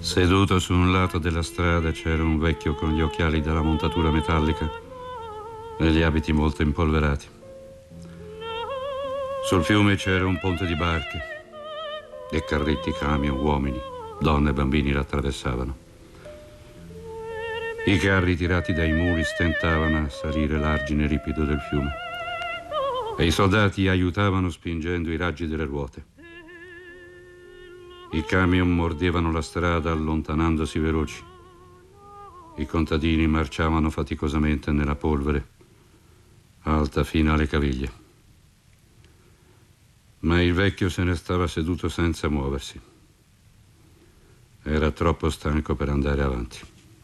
Seduto su un lato della strada c'era un vecchio con gli occhiali della montatura metallica e gli abiti molto impolverati. Sul fiume c'era un ponte di barche e carretti, camion, uomini, donne e bambini l'attraversavano. I carri tirati dai muli stentavano a salire l'argine ripido del fiume e i soldati aiutavano spingendo i raggi delle ruote. I camion mordevano la strada allontanandosi veloci. I contadini marciavano faticosamente nella polvere, alta fino alle caviglie. Ma il vecchio se ne stava seduto senza muoversi. Era troppo stanco per andare avanti.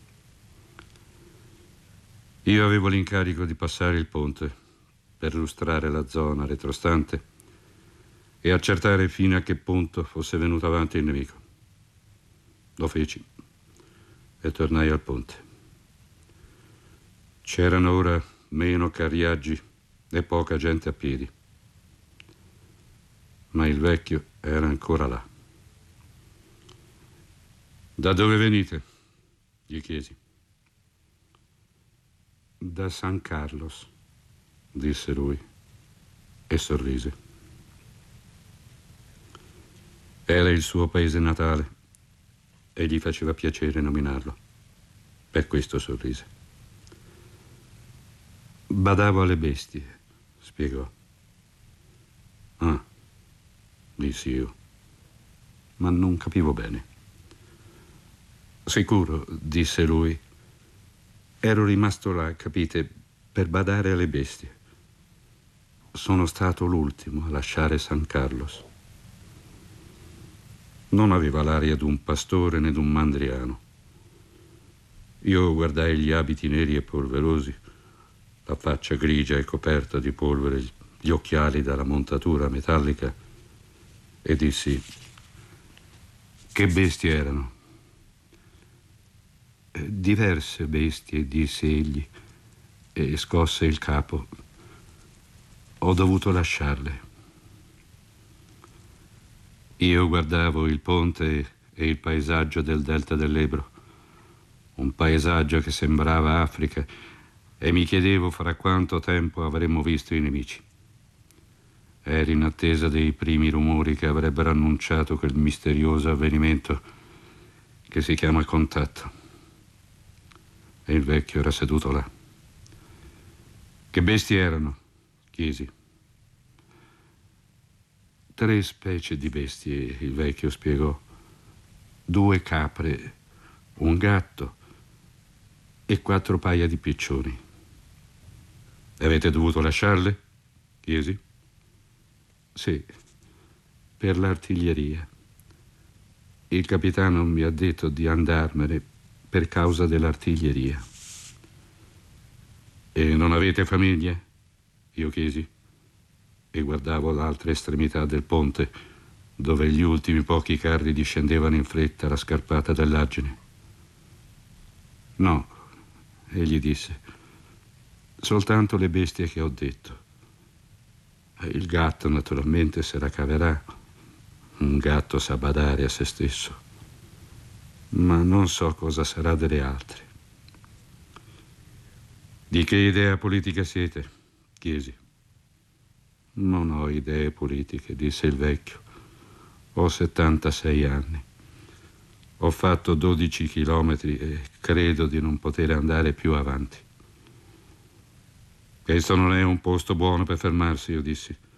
Io avevo l'incarico di passare il ponte per lustrare la zona retrostante e accertare fino a che punto fosse venuto avanti il nemico. Lo feci e tornai al ponte. C'erano ora meno carriaggi e poca gente a piedi, ma il vecchio era ancora là. Da dove venite? Gli chiesi. Da San Carlos, disse lui e sorrise. Era il suo paese natale e gli faceva piacere nominarlo. Per questo sorrise. Badavo alle bestie, spiegò. Ah, dissi io, ma non capivo bene. Sicuro, disse lui. Ero rimasto là, capite, per badare alle bestie. Sono stato l'ultimo a lasciare San Carlos. Non aveva l'aria d'un pastore né d'un mandriano. Io guardai gli abiti neri e polverosi, la faccia grigia e coperta di polvere, gli occhiali dalla montatura metallica e dissi: che bestie erano? Diverse bestie, disse egli e scosse il capo. Ho dovuto lasciarle. Io guardavo il ponte e il paesaggio del delta dell'Ebro, un paesaggio che sembrava Africa, e mi chiedevo fra quanto tempo avremmo visto i nemici. Ero in attesa dei primi rumori che avrebbero annunciato quel misterioso avvenimento che si chiama contatto. E il vecchio era seduto là. Che bestie erano? Chiesi. 3 specie di bestie, il vecchio spiegò. 2 capre, un gatto e 4 paia di piccioni. Avete dovuto lasciarle? Chiesi. Sì, per l'artiglieria. Il capitano mi ha detto di andarmene per causa dell'artiglieria. E non avete famiglie? Io chiesi. E guardavo l'altra estremità del ponte, dove gli ultimi pochi carri discendevano in fretta la scarpata dell'argine. No, egli disse, soltanto le bestie che ho detto. Il gatto naturalmente se la caverà. Un gatto sa badare a se stesso. Ma non so cosa sarà delle altre. Di che idea politica siete? Chiesi. Non ho idee politiche, disse il vecchio. Ho 76 anni. Ho fatto 12 chilometri e credo di non poter andare più avanti. Questo non è un posto buono per fermarsi, io dissi.